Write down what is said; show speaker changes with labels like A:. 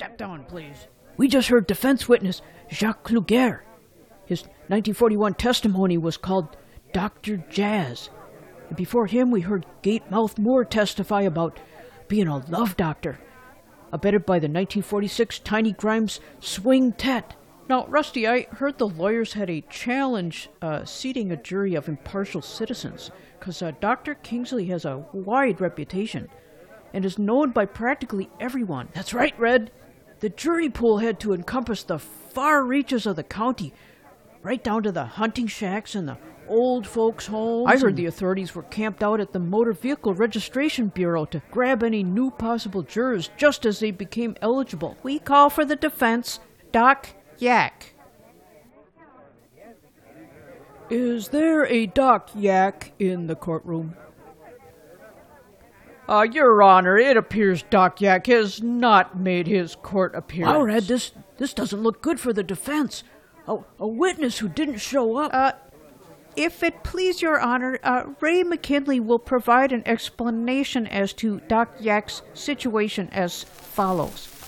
A: Step down, please.
B: We just heard defense witness Jacques Kluger. His 1941 testimony was called Dr. Jazz. And before him, we heard Gatemouth Moore testify about being a love doctor, abetted by the 1946 Tiny Grimes Swing Tet.
A: Now, Rusty, I heard the lawyers had a challenge seating a jury of impartial citizens, because Dr. Kingsley has a wide reputation and is known by practically everyone.
B: That's right, Red. The jury pool had to encompass the far reaches of the county, right down to the hunting shacks and the old folks' homes.
A: I heard the authorities were camped out at the Motor Vehicle Registration Bureau to grab any new possible jurors just as they became eligible.
C: We call for the defense, Doc Yak.
A: Is there a Doc Yak in the courtroom? Your Honor, it appears Doc Yak has not made his court appearance.
B: Wow, Red, this doesn't look good for the defense. A witness who didn't show up.
C: If it please Your Honor, Ray McKinley will provide an explanation as to Doc Yak's situation as follows.